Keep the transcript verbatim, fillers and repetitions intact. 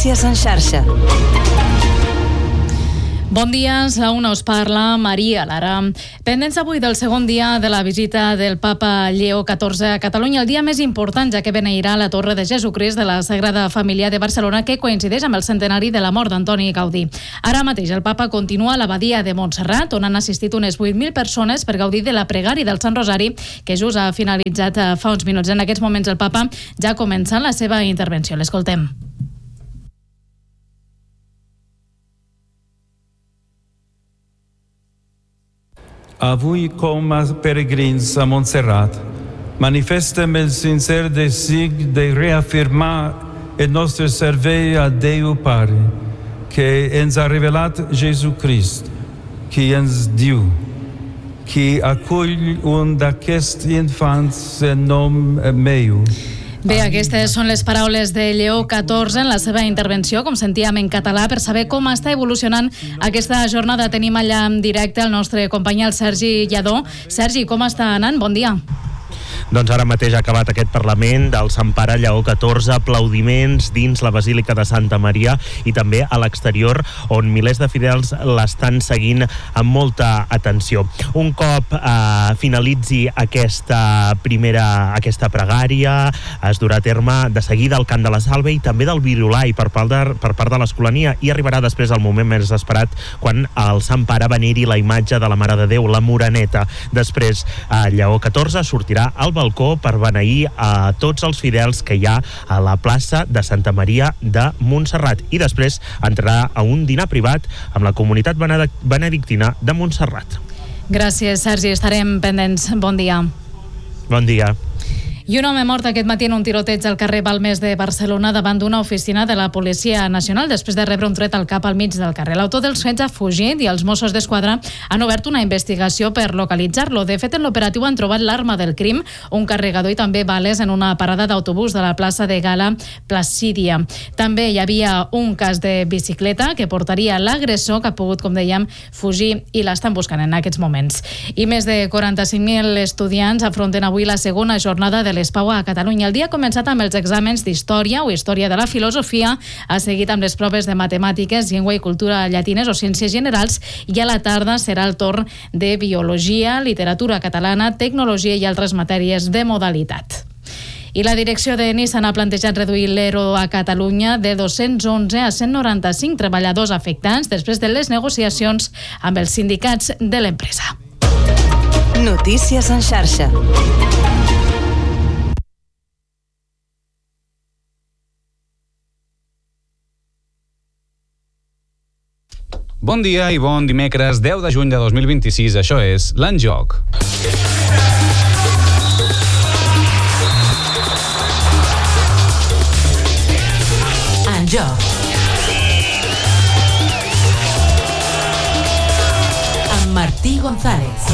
Notícies en xarxa. Bon dia, a una us parla Maria Lara. Pendents avui del segon dia de la visita del papa Lleó catorze a Catalunya, el dia més important, ja que beneirà la Torre de Jesucrist de la Sagrada Família de Barcelona, que coincideix amb el centenari de la mort d'Antoni Gaudí. Ara mateix el papa continua a l'abadia de Montserrat, on han assistit unes vuit mil persones per gaudir de la pregària del Sant Rosari, que just ha finalitzat fa uns minuts. En aquests moments el papa ja ha començat la seva intervenció. L'escoltem. Avui, com a peregrins a Montserrat, manifestem el sincer desig de reafirmar el nostre servei a Déu Pare, que ens ha revelat Jesucrist, qui ens diu, qui acull un d'aquests infants en nom meu. Bé, aquestes són les paraules de Lleó catorze en la seva intervenció, com sentíem en català, per saber com està evolucionant aquesta jornada. Tenim allà en directe el nostre company, el Sergi Lladó. Sergi, com està anant? Bon dia. Doncs ara mateix ha acabat aquest Parlament del Sant Pare Lleó catorze, aplaudiments dins la Basílica de Santa Maria i també a l'exterior, on milers de fidels l'estan seguint amb molta atenció. Un cop eh, finalitzi aquesta primera aquesta pregària, es durà a terme de seguida el cant de la salve i també del virulai per part de, per part de l'Escolania, i arribarà després el moment més esperat, quan el Sant Pare veneri la imatge de la Mare de Déu, la Moreneta. Després eh, Lleó catorze sortirà al balcó per beneir a tots els fidels que hi ha a la plaça de Santa Maria de Montserrat, i després entrarà a un dinar privat amb la comunitat benedictina de Montserrat. Gràcies, Sergi. Estarem pendents. Bon dia. Bon dia. I un home mort aquest matí en un tiroteig al carrer Balmes de Barcelona davant d'una oficina de la Policia Nacional després de rebre un tret al cap al mig del carrer. L'autor dels fets ha fugit i els Mossos d'Esquadra han obert una investigació per localitzar-lo. De fet, en l'operatiu han trobat l'arma del crim, un carregador i també bales en una parada d'autobús de la plaça de Gala Placídia. També hi havia un cas de bicicleta que portaria l'agressor, que ha pogut, com dèiem, fugir, i l'estan buscant en aquests moments. I més de quaranta-cinc mil estudiants afronten avui la segona jornada de l'ESPAU a Catalunya. El dia ha començat amb els exàmens d'història o història de la filosofia, ha seguit amb les proves de matemàtiques, llengua i cultura llatines o ciències generals, i a la tarda serà el torn de biologia, literatura catalana, tecnologia i altres matèries de modalitat. I la direcció de Nissan ha plantejat reduir l'E R O a Catalunya de dos-cents onze a cent noranta-cinc treballadors afectats després de les negociacions amb els sindicats de l'empresa. Notícies en xarxa. Bon dia i bon dimecres deu de juny de dos mil vint-i-sis. Això és l'En Joc. En Joc. Amb Martí González.